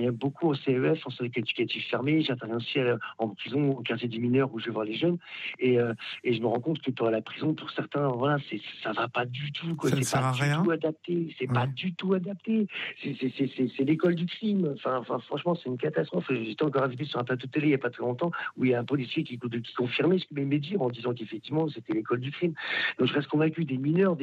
j'interviens beaucoup en CEF, en centre éducatif fermé, j'interviens aussi en prison, au quartier des mineurs où je vais voir les jeunes, et je me rends compte que pour la prison, pour certains, voilà, ça va pas du tout, quoi. Ça ne C'est sert pas à du rien. tout adapté, c'est pas du tout adapté. C'est l'école du crime. Enfin, franchement, c'est une catastrophe. J'étais encore invité sur un plateau de télé il y a pas très longtemps où il y a un policier qui confirmait ce que m'aimait dire en disant qu'effectivement c'était l'école du crime. Donc je reste convaincu des mineurs,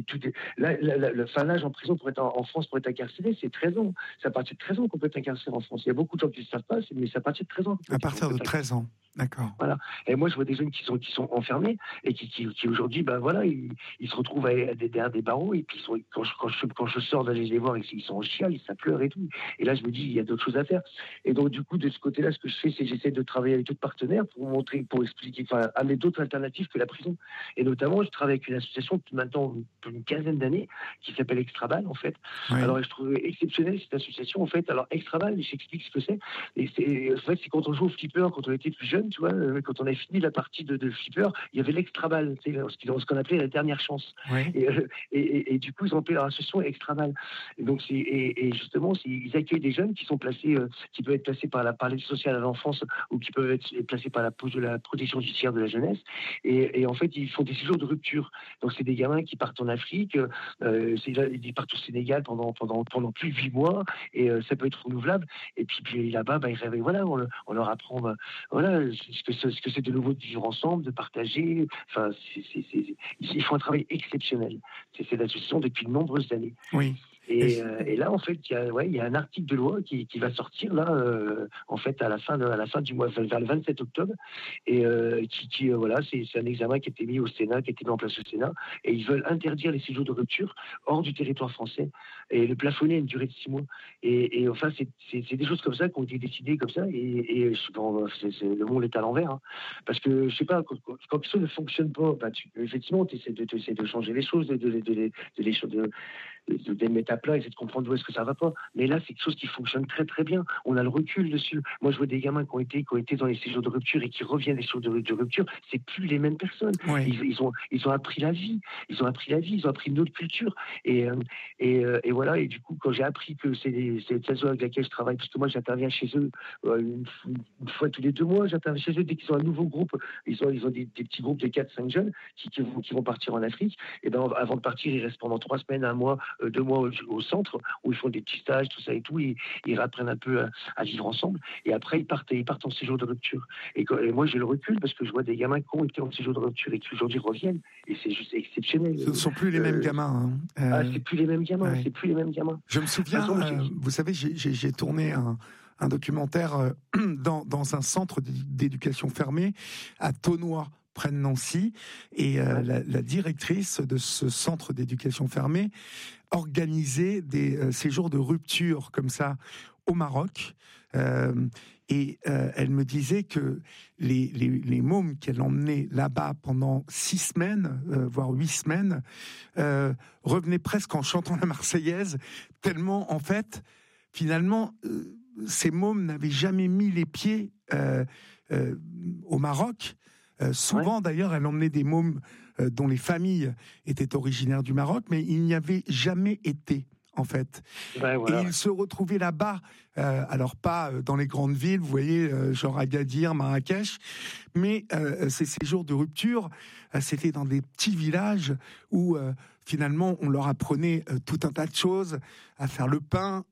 l'âge en prison pour être en France pour être incarcéré, c'est 13 ans. C'est à partir de 13 ans qu'on peut être incarcéré en France. Il y a beaucoup de gens qui ne savent pas, mais c'est à partir de 13 ans. À partir de 13 ans, d'accord. Voilà. Et moi, je vois des jeunes qui sont enfermés et qui aujourd'hui, ben voilà, ils se retrouvent derrière des barreaux et puis quand je sors d'aller les voir, ils sont en chiale, ça pleure et tout. Et là, je me dis, il y a d'autres choses à faire. Et donc, du coup, de ce côté-là, ce que je fais, c'est que j'essaie de travailler avec d'autres partenaires pour expliquer, amener d'autres alternatives que la prison. Et notamment, je travaille avec une association depuis maintenant une quinzaine d'années qui s'appelle Extrabal, en fait. Oui. Alors, je trouve exceptionnelle cette association, en fait. Alors, Extrabal, j'explique ce que c'est. Et en fait, c'est quand on joue au flipper, quand on était plus jeune, tu vois, quand on avait fini la partie de flipper, il y avait l'Extrabal, ce qu'on appelait la dernière chance. Oui. Et du coup, ils ont appelé leur association Extrabal. Et donc, justement, ils accueillent des jeunes qui sont placés, qui peuvent être placés par l'aide sociale à l'enfance ou qui peuvent être placés par la protection judiciaire de la jeunesse. Et en fait, ils font des séjours de rupture. Donc, c'est des gamins qui partent en Afrique, ils partent au Sénégal pendant plus de 8 mois, et ça peut être renouvelable. Et puis là-bas, ils réveillent, voilà, on leur apprend, voilà, ce que c'est de nouveau de vivre ensemble, de partager. Enfin, ils font un travail exceptionnel. C'est l'association depuis de nombreuses années. Oui. Et là, en fait, il y a un article de loi qui va sortir là, en fait, à la fin du mois, vers le 27 octobre, et voilà, c'est un examen qui a été mis au Sénat, qui a été mis en place au Sénat, et ils veulent interdire les séjours de rupture hors du territoire français et le plafonner à une durée de 6 mois. Et enfin, c'est des choses comme ça qui ont été décidées comme ça, et le monde est à l'envers, hein, parce que je sais pas, quand quelque chose ne fonctionne pas, effectivement, tu essaies de changer les choses, de mettre à plat, essayer de comprendre où est-ce que ça va pas. Mais là, c'est quelque chose qui fonctionne très très bien. On a le recul dessus. Moi, je vois des gamins qui ont été dans les séjours de rupture et qui reviennent des séjours de rupture. C'est plus les mêmes personnes. Oui. Ils ont appris la vie. Ils ont appris une autre culture. Et voilà. Et du coup, quand j'ai appris que c'est l'association avec laquelle je travaille, parce que moi, j'interviens chez eux une fois tous les 2 mois. J'interviens chez eux dès qu'ils ont un nouveau groupe. Ils ont des petits groupes de 4-5 jeunes qui vont partir en Afrique. Et ben, avant de partir, ils restent pendant 3 semaines, 1 mois, 2 mois au centre, où ils font des petits stages, tout ça et tout, ils apprennent un peu à vivre ensemble, et après ils partent en séjour de rupture. Et moi j'ai le recul parce que je vois des gamins qui ont été en séjour de rupture et qui aujourd'hui reviennent, et c'est juste exceptionnel. Ce ne sont plus les mêmes gamins. Hein. C'est plus les mêmes gamins, c'est plus les mêmes gamins. Je me souviens, vous savez, j'ai tourné un documentaire dans un centre d'éducation fermée à Thonois, près de Nancy, et la directrice de ce centre d'éducation fermée organisait des séjours de rupture comme ça au Maroc, et elle me disait que les mômes qu'elle emmenait là-bas pendant 6 semaines, voire 8 semaines, revenaient presque en chantant la Marseillaise, tellement en fait, finalement, ces mômes n'avaient jamais mis les pieds au Maroc. Souvent, d'ailleurs, elle emmenait des mômes dont les familles étaient originaires du Maroc, mais ils n'y avaient jamais été, en fait. Voilà. Et ils se retrouvaient là-bas, alors pas dans les grandes villes, vous voyez, genre Agadir, Marrakech, mais ces séjours de rupture, c'était dans des petits villages où finalement on leur apprenait tout un tas de choses, à faire le pain,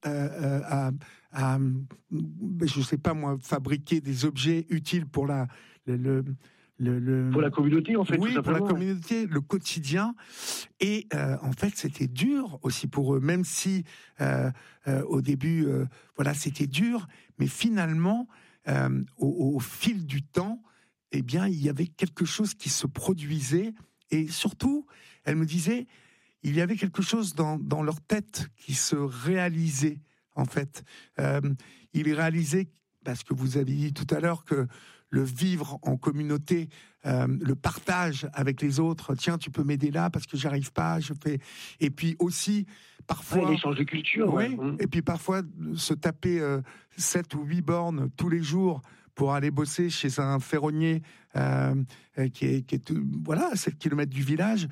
je sais pas moi, fabriquer des objets utiles pour pour la communauté, en fait. Oui, pour la communauté, le quotidien. Et en fait, c'était dur aussi pour eux, même si au début, voilà, c'était dur. Mais finalement, au fil du temps, eh bien, il y avait quelque chose qui se produisait. Et surtout, elle me disait, il y avait quelque chose dans leur tête qui se réalisait, en fait. Ils réalisaient, parce que vous avez dit tout à l'heure que le vivre en communauté, le partage avec les autres. Tiens, tu peux m'aider là parce que j'arrive pas. Je fais. Et puis aussi parfois l'échange de culture. Oui. Et puis parfois se taper 7 ou 8 bornes tous les jours pour aller bosser chez un ferronnier qui est voilà, à 7 km du village.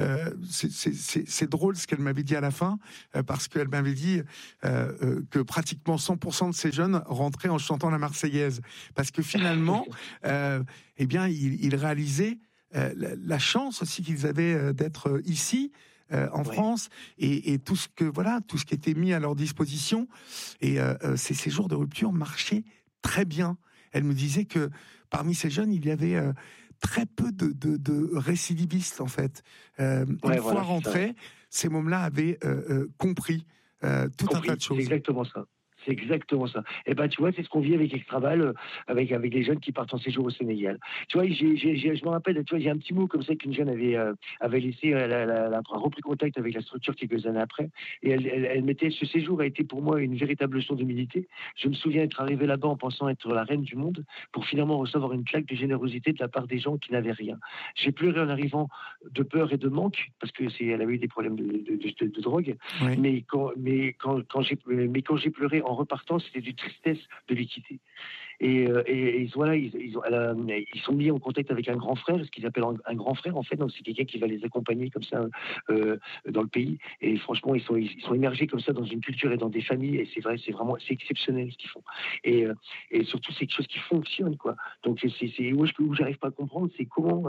C'est drôle ce qu'elle m'avait dit à la fin, parce qu'elle m'avait dit que pratiquement 100% de ces jeunes rentraient en chantant la Marseillaise. Parce que finalement, eh bien, ils réalisaient la chance aussi qu'ils avaient d'être ici, en France, et tout ce qui était mis à leur disposition. Et ces séjours de rupture marchaient très bien. Elle me disait que parmi ces jeunes, il y avait très peu de récidivistes, en fait. Une fois rentrés, ces mômes-là avaient compris un tas de choses. C'est exactement ça. C'est exactement ça. Et ben, tu vois, c'est ce qu'on vit avec Extraval, avec les jeunes qui partent en séjour au Sénégal. Tu vois, je me rappelle, tu vois, j'ai un petit mot comme ça qu'une jeune avait laissé, elle a repris contact avec la structure quelques années après, et elle mettait, ce séjour a été pour moi une véritable leçon d'humilité. Je me souviens être arrivé là-bas en pensant être la reine du monde, pour finalement recevoir une claque de générosité de la part des gens qui n'avaient rien. J'ai pleuré en arrivant de peur et de manque, parce que elle avait eu des problèmes de drogue, oui. mais quand j'ai pleuré en repartant, c'était d'une tristesse de les quitter. Et voilà, ils sont mis en contact avec un grand frère, ce qu'ils appellent un grand frère, en fait. Donc, c'est quelqu'un qui va les accompagner comme ça dans le pays. Et franchement, ils sont immergés comme ça dans une culture et dans des familles. Et c'est vrai, c'est exceptionnel ce qu'ils font. Et surtout, c'est quelque chose qui fonctionne, quoi. Donc, où j'arrive pas à comprendre, c'est comment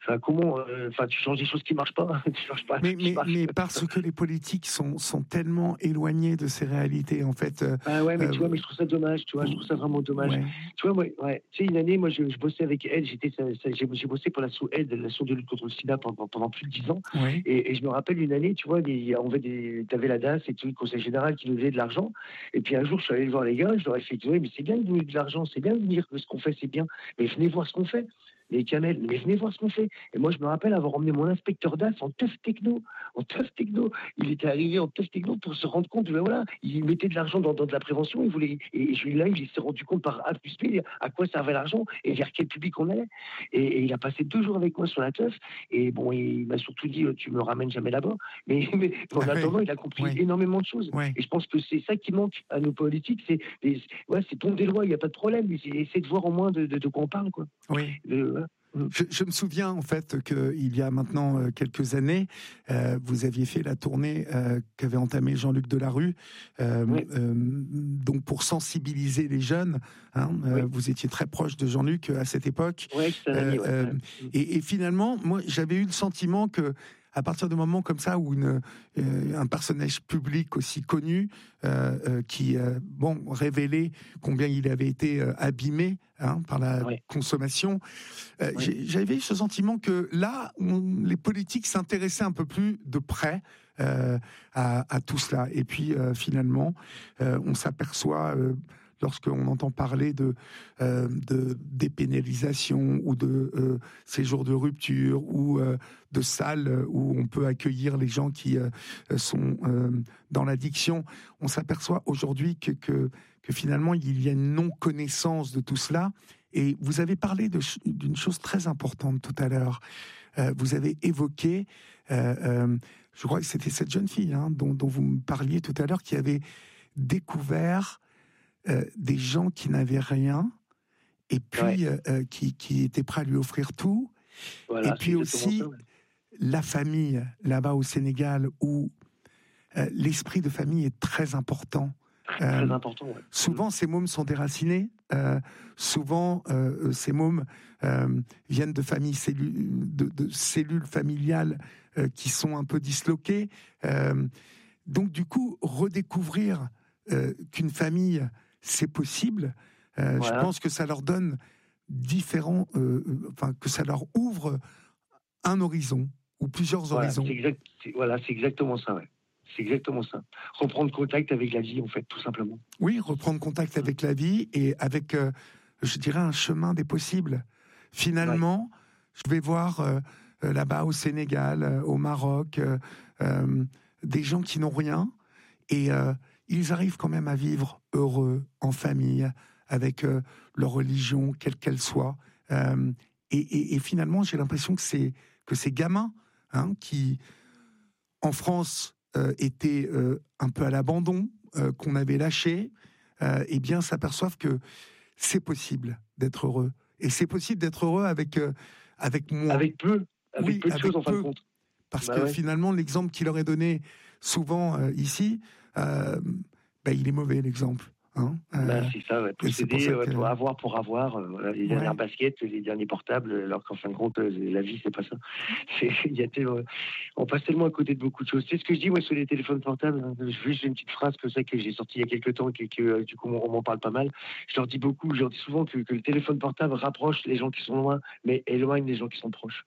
tu changes des choses qui marchent pas. mais parce que les politiques sont tellement éloignés de ces réalités, en fait. Mais tu vois, mais je trouve ça dommage, tu vois, je trouve ça vraiment dommage. Ouais. Tu vois, tu sais, une année, moi, je bossais avec elle, j'ai bossé pour l'asso de lutte contre le sida pendant plus de 10 ans. Ouais. Et je me rappelle une année, tu vois, t'avais la DAS et tout, le conseil général qui nous donnait de l'argent. Et puis un jour, je suis allé voir les gars, je leur ai fait, mais c'est bien de donner de l'argent, c'est bien de dire que ce qu'on fait, c'est bien, mais venez voir ce qu'on fait. Les Kamel, mais venez voir ce qu'on fait. Et moi, je me rappelle avoir emmené mon inspecteur DAS en teuf techno. Il était arrivé en teuf techno pour se rendre compte, voilà, il mettait de l'argent dans de la prévention, il s'est rendu compte par A plus B à quoi servait l'argent et vers quel public on allait. Et il a passé 2 jours avec moi sur la teuf, et bon, il m'a surtout dit, tu me ramènes jamais là-bas. Mais en attendant, il a compris énormément de choses. Ouais. Et je pense que c'est ça qui manque à nos politiques, c'est tomber des lois, il n'y a pas de problème, mais c'est de voir au moins de quoi on parle, quoi. Oui. Je me souviens en fait qu'il y a maintenant quelques années, vous aviez fait la tournée qu'avait entamée Jean-Luc Delarue, donc pour sensibiliser les jeunes. Vous étiez très proche de Jean-Luc à cette époque. Et finalement, moi, j'avais eu le sentiment que à partir du moment comme ça où un personnage public aussi connu qui révélait combien il avait été abîmé par la consommation, j'avais eu ce sentiment que là, les politiques s'intéressaient un peu plus de près à tout cela. Et puis finalement, on s'aperçoit lorsqu'on entend parler de dépénalisation ou de séjours de rupture ou de salles où on peut accueillir les gens qui sont dans l'addiction, on s'aperçoit aujourd'hui que finalement il y a une non-connaissance de tout cela. Et vous avez parlé d'une chose très importante tout à l'heure. Vous avez évoqué, je crois que c'était cette jeune fille dont vous me parliez tout à l'heure, qui avait découvert des gens qui n'avaient rien et puis qui étaient prêts à lui offrir tout. Voilà, et puis aussi ça, la famille là-bas au Sénégal où l'esprit de famille est très important. Très important, ouais. Souvent, ces mômes sont déracinés. Souvent, ces mômes viennent de familles de cellules familiales qui sont un peu disloquées. Donc, du coup, redécouvrir qu'une famille, c'est possible. Je pense que ça leur donne que ça leur ouvre un horizon ou plusieurs horizons. C'est exactement ça, ouais. C'est exactement ça. Reprendre contact avec la vie, en fait, tout simplement. Oui, reprendre contact avec la vie et avec, je dirais, un chemin des possibles. Finalement, je vais voir là-bas au Sénégal, au Maroc, des gens qui n'ont rien et ils arrivent quand même à vivre heureux, en famille, avec leur religion, quelle qu'elle soit. Et finalement, j'ai l'impression que ces gamins qui, en France, étaient un peu à l'abandon, qu'on avait lâché, eh bien, s'aperçoivent que c'est possible d'être heureux. Et c'est possible d'être heureux avec moins. Avec peu de choses, en fin de compte. Parce que finalement, l'exemple qu'il aurait donné souvent ici, il est mauvais, l'exemple. Hein, c'est ça, posséder, pour avoir, les dernières baskets, les derniers portables, alors qu'en fin de compte, la vie, c'est pas ça. On passe tellement à côté de beaucoup de choses. C'est ce que je dis, moi, sur les téléphones portables. Juste une petite phrase comme ça que j'ai sortie il y a quelques temps, que du coup, on m'en parle pas mal. Je leur dis souvent que le téléphone portable rapproche les gens qui sont loin, mais éloigne les gens qui sont proches.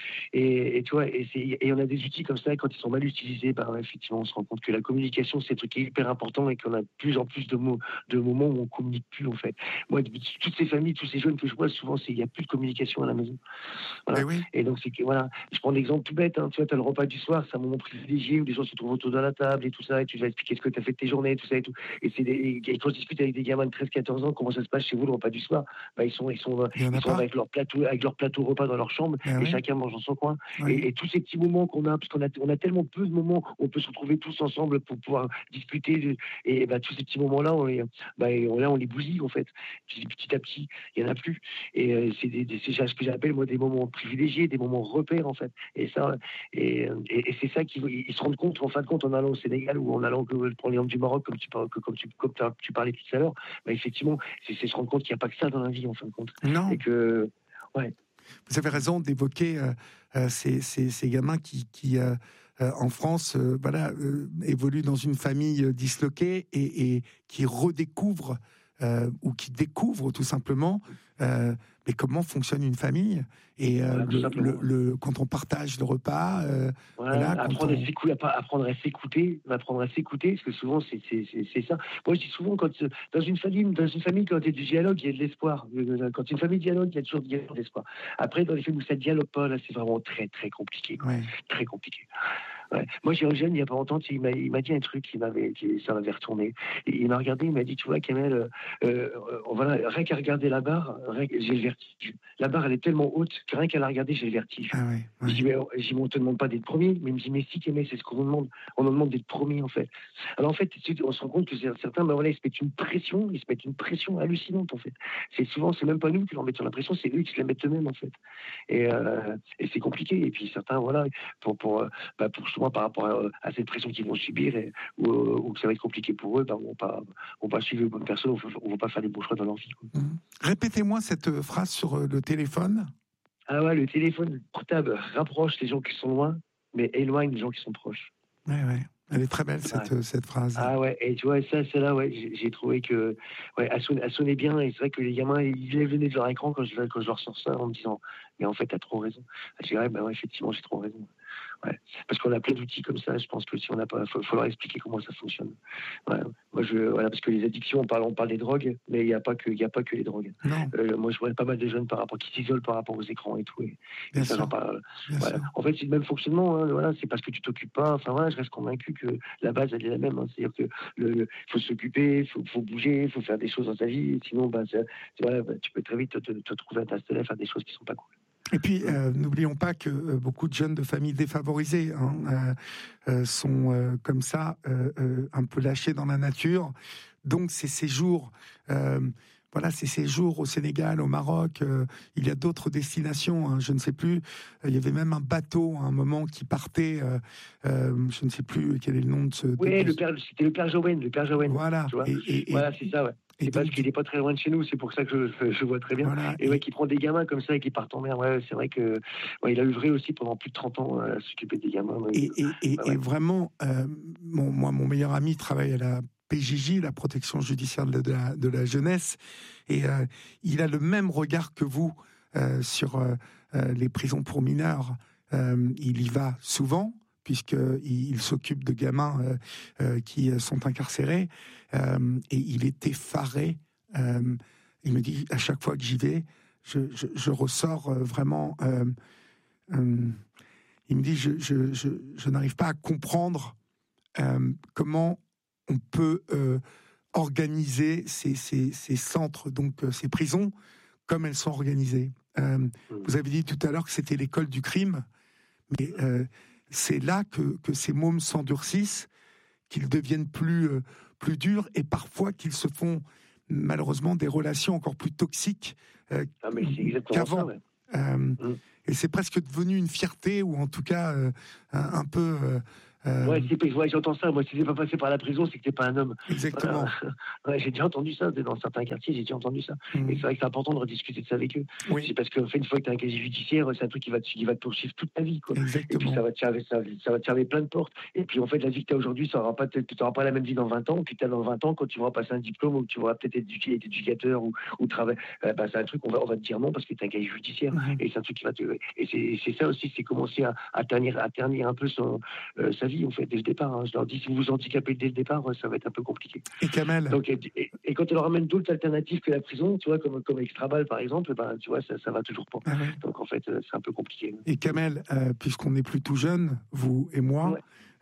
Et tu vois, et on a des outils comme ça, quand ils sont mal utilisés, effectivement, on se rend compte que la communication, c'est un truc qui est hyper important et qu'on a de plus en plus de moments où on communique plus, en fait. Moi, toutes ces familles, tous ces jeunes que je vois, souvent, il n'y a plus de communication à la maison. Voilà. Oui. Et donc, c'est que, voilà, je prends l'exemple tout bête, hein, tu vois, tu as le repas du soir, c'est un moment privilégié où les gens se trouvent autour de la table et tout ça, et tu vas expliquer ce que tu as fait de tes journées, tout ça et tout. Et quand je discute avec des gamins de 13-14 ans, comment ça se passe chez vous, le repas du soir, ils sont avec leur plateau repas dans leur chambre, et chacun mange dans son coin. Oui. Et tous ces petits moments qu'on a, parce qu'on a tellement peu de moments où on peut se retrouver tous ensemble pour pouvoir discuter, et tous ces petits moments-là, on les bousille, en fait. Petit à petit, il n'y en a plus. Et c'est ce que j'appelle, moi, des moments privilégiés, des moments repères, en fait. Et ça, et c'est ça qu'ils se rendent compte, en fin de compte, en allant au Sénégal ou en allant, pour l'exemple du Maroc, comme tu parlais tout à l'heure, effectivement, c'est se rendre compte qu'il n'y a pas que ça dans la vie, en fin de compte. Non. Et que, ouais. Vous avez raison d'évoquer ces gamins qui en France, évoluent dans une famille disloquée et qui redécouvrent ou qui découvrent tout simplement mais comment fonctionne une famille et quand on partage le repas. Apprendre à s'écouter, parce que souvent c'est ça. Moi je dis souvent, dans une famille, quand il y a du dialogue, il y a de l'espoir. Quand une famille dialogue, il y a toujours de l'espoir. Après, dans les films où ça ne dialogue pas, là c'est vraiment très très compliqué. Très compliqué. Ouais. Moi, j'ai un jeune, il n'y a pas longtemps, il m'a dit un truc ça m'avait retourné. Et il m'a regardé, il m'a dit, tu vois, Kamel, rien qu'à regarder la barre, j'ai le vertige. La barre, elle est tellement haute que rien qu'à la regarder, j'ai le vertige. Je dis, mais on ne te demande pas d'être premier. Mais il me dit, mais si, Kamel, c'est ce qu'on nous demande. On nous demande d'être premier, en fait. Alors, en fait, on se rend compte que certains, ils se mettent une pression hallucinante, en fait. C'est même pas nous qui leur mettons la pression, c'est eux qui se la mettent eux-mêmes, en fait. Et c'est compliqué. Et puis, certains, pour par rapport à cette pression qu'ils vont subir ou que ça va être compliqué pour eux, on va suivre les bonnes personnes, on ne va pas faire des bons choix dans leur vie. Répétez-moi cette phrase sur le téléphone. Ah ouais, le téléphone portable rapproche les gens qui sont loin, mais éloigne les gens qui sont proches. Ouais. Elle est très belle, cette phrase. Ah ouais, et tu vois, celle-là, j'ai trouvé que elle sonnait bien, et c'est vrai que les gamins, ils lèvent le nez de leur écran quand je leur sors ça en me disant, mais en fait, t'as trop raison. Je dirais, effectivement, j'ai trop raison. Ouais. Parce qu'on a plein d'outils comme ça, je pense que si on n'a pas, faut leur expliquer comment ça fonctionne. Ouais. Moi, parce que les addictions, on parle des drogues, mais il n'y a pas que les drogues. Moi, je vois pas mal de jeunes qui s'isolent par rapport aux écrans et tout. Et ça, j'en parle. En fait, c'est le même fonctionnement. C'est parce que tu t'occupes pas. Enfin, je reste convaincu que la base, elle est la même. C'est-à-dire que faut s'occuper, faut bouger, faut faire des choses dans ta vie. Sinon, tu peux très vite te trouver à t'installer, faire des choses qui sont pas cool. Et puis, n'oublions pas que beaucoup de jeunes de familles défavorisées sont comme ça, un peu lâchés dans la nature. Donc, ces séjours, ces séjours au Sénégal, au Maroc, il y a d'autres destinations, je ne sais plus. Il y avait même un bateau à un moment qui partait, je ne sais plus quel est le nom de ce... Oui, c'était le Père Jaouen. Voilà. Tu vois voilà, c'est ça, ouais. C'est parce qu'il n'est pas très loin de chez nous, c'est pour ça que je vois très bien. Voilà. Et qui prend des gamins comme ça et qui partent en mer. Ouais, c'est vrai que il a œuvré aussi pendant plus de 30 ans à s'occuper des gamins. Et vraiment, mon meilleur ami travaille à la PJJ, la protection judiciaire de la jeunesse, et il a le même regard que vous sur les prisons pour mineurs. Il y va souvent, puisqu'il s'occupe de gamins qui sont incarcérés, et il est effaré. Il me dit, à chaque fois que j'y vais, je ressors vraiment... il me dit, je n'arrive pas à comprendre comment on peut organiser ces centres, donc ces prisons, comme elles sont organisées. Vous avez dit tout à l'heure que c'était l'école du crime, mais c'est là que ces mômes s'endurcissent, qu'ils deviennent plus durs, et parfois qu'ils se font malheureusement des relations encore plus toxiques mais c'est exactement qu'avant. ça, ouais. Et c'est presque devenu une fierté, ou en tout cas un peu... Ouais, j'entends ça. Moi, si t'es pas passé par la prison, c'est que t'es pas un homme. Exactement. Ouais, j'ai déjà entendu ça dans certains quartiers. J'ai déjà entendu ça. Et c'est vrai que c'est important de rediscuter de ça avec eux. Oui. C'est parce qu'en fait, une fois que t'as un casier judiciaire, c'est un truc qui va te poursuivre toute ta vie, quoi. Exactement. Et puis ça va te fermer plein de portes. Et puis en fait, la vie que t'as aujourd'hui, t'auras pas la même vie dans 20 ans. Puis t'as dans 20 ans, quand tu vas passer un diplôme ou que tu vas peut-être être éducateur ou travailler, c'est un truc on va te dire non parce que t'as un casier judiciaire. Et c'est un truc qui va te. Et c'est ça aussi, c'est commencer à ternir un peu sa vie, en fait, dès le départ. Je leur dis, si vous vous handicapez dès le départ, ça va être un peu compliqué. Et Kamel. Donc, et quand on leur amène d'autres alternatives que la prison, tu vois, comme Extrabal par exemple, tu vois, ça va toujours pas. Donc en fait, c'est un peu compliqué. Et Kamel, puisqu'on est plus tout jeune, vous et moi,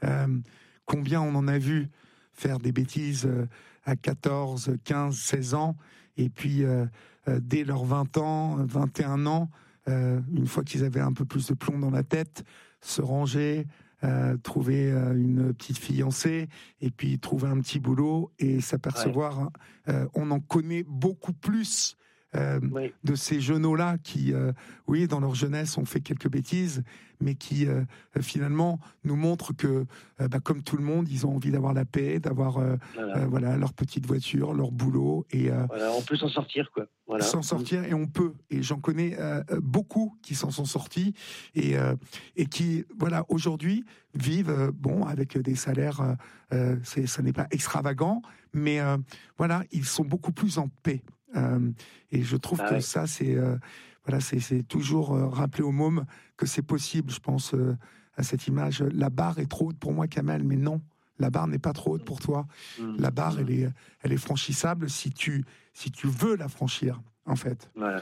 combien on en a vu faire des bêtises à 14, 15, 16 ans, et puis dès leurs 20 ans, 21 ans, une fois qu'ils avaient un peu plus de plomb dans la tête, se ranger, trouver une petite fiancée et puis trouver un petit boulot et s'apercevoir, on en connaît beaucoup plus de ces jeunes-là qui, oui, dans leur jeunesse ont fait quelques bêtises, mais qui finalement nous montrent que, comme tout le monde, ils ont envie d'avoir la paix, d'avoir leur petite voiture, leur boulot, et on peut s'en sortir, quoi. Voilà. S'en sortir, et on peut. Et j'en connais beaucoup qui s'en sont sortis et qui, voilà, aujourd'hui vivent avec des salaires. Ça n'est pas extravagant, mais voilà, ils sont beaucoup plus en paix. Et je trouve que ça, c'est toujours rappeler aux mômes que c'est possible. Je pense à cette image. La barre est trop haute pour moi, Kamel, mais non. La barre n'est pas trop haute pour toi. La barre, elle est franchissable si tu veux la franchir, en fait. Voilà.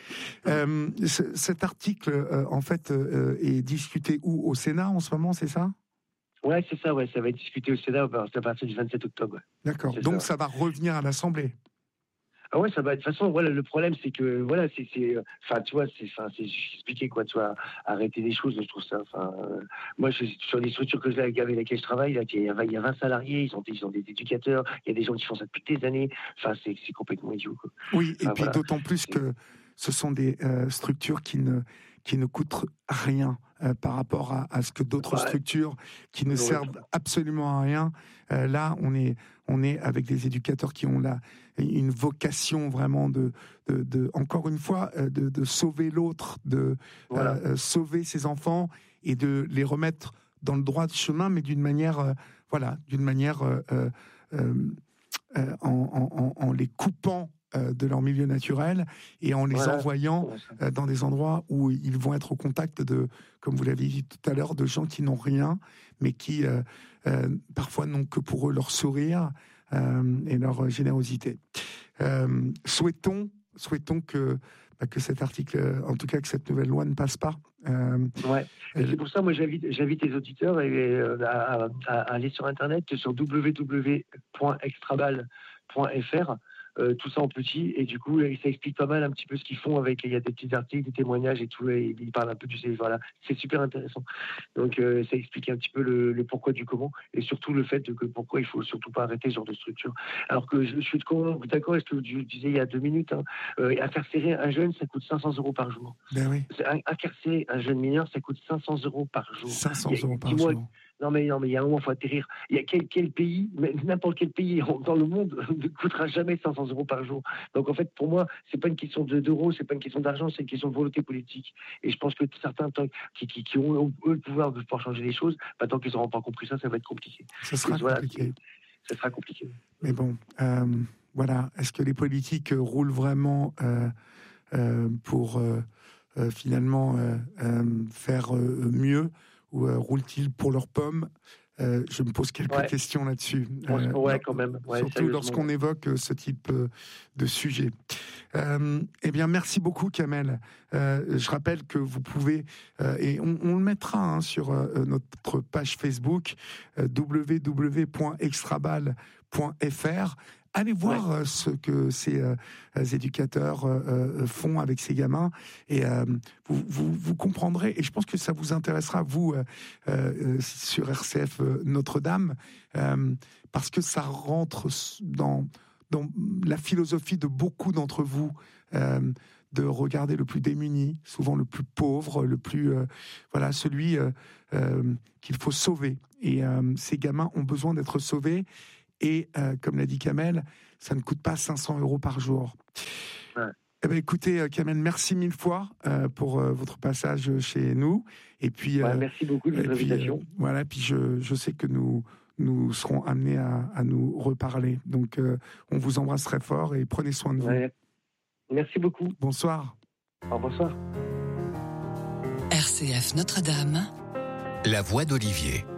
Cet article, en fait, est discuté où? Au Sénat en ce moment, c'est ça? Ouais, c'est ça. Ouais, ça va être discuté au Sénat à partir du 27 octobre. Ouais. D'accord. Donc ça va revenir à l'Assemblée. Ah ouais, ça va. De toute façon, voilà, le problème, c'est que, voilà, tu vois, c'est expliqué, quoi, tu vois, arrêter des choses, je trouve ça, moi, sur les structures avec lesquelles je travaille, là, il y a 20 salariés, ils ont des éducateurs, il y a des gens qui font ça depuis des années, c'est complètement idiot, quoi. Oui, et puis d'autant plus que ce sont des structures qui ne coûtent rien par rapport à ce que d'autres structures qui ne servent absolument à rien. Là, on est avec des éducateurs qui ont une vocation vraiment de encore une fois, de sauver l'autre, de sauver ses enfants et de les remettre dans le droit chemin, mais d'une manière, en les coupant de leur milieu naturel et en les envoyant dans des endroits où ils vont être au contact de, comme vous l'avez dit tout à l'heure, de gens qui n'ont rien, mais qui parfois n'ont que pour eux leur sourire et leur générosité. Souhaitons que cet article, en tout cas que cette nouvelle loi ne passe pas. C'est pour ça, moi, j'invite les auditeurs à aller sur Internet, sur www.extrabal.fr, tout ça en petit, et du coup, ça explique pas mal un petit peu ce qu'ils font il y a des petits articles, des témoignages et tout, et ils parlent un peu c'est super intéressant. Donc, ça explique un petit peu le pourquoi du comment, et surtout le fait que pourquoi il faut surtout pas arrêter ce genre de structure. Alors que je suis d'accord avec ce que je disais il y a 2 minutes, incarcérer un jeune, ça coûte 500 € par jour. Ben oui. Incarcérer un jeune mineur, ça coûte 500 € par jour. 500 € par jour. Non mais il y a un moment, il faut atterrir. Il y a quel pays, n'importe quel pays dans le monde ne coûtera jamais 500 € par jour. Donc en fait, pour moi, c'est pas une question d'euros, c'est pas une question d'argent, c'est une question de volonté politique. Et je pense que certains qui ont eux le pouvoir de pouvoir changer les choses, tant qu'ils n'auront pas compris ça, ça va être compliqué. Ça sera compliqué. Ça sera compliqué. Mais bon, voilà. Est-ce que les politiques roulent vraiment pour finalement faire mieux? Ou roulent-ils pour leurs pommes? Je me pose quelques questions là-dessus. Quand même. Surtout lorsqu'on évoque ce type de sujet. Eh bien, merci beaucoup, Kamel. Je rappelle que vous pouvez, et on le mettra sur notre page Facebook, www.extrabal.fr. Allez voir ce que ces éducateurs font avec ces gamins et vous comprendrez, et je pense que ça vous intéressera, vous, sur RCF Notre-Dame, parce que ça rentre dans dans la philosophie de beaucoup d'entre vous, de regarder le plus démuni, souvent le plus pauvre, le plus celui qu'il faut sauver. Et ces gamins ont besoin d'être sauvés. Et comme l'a dit Kamel, ça ne coûte pas 500 € par jour. Ouais. Eh bien, écoutez, Kamel, merci mille fois pour votre passage chez nous. Et puis, merci beaucoup de votre invitation. Puis je sais que nous serons amenés à nous reparler. Donc, on vous embrasse très fort et prenez soin de vous. Ouais. Merci beaucoup. Bonsoir. Bonsoir. RCF Notre-Dame. La voix d'Olivier.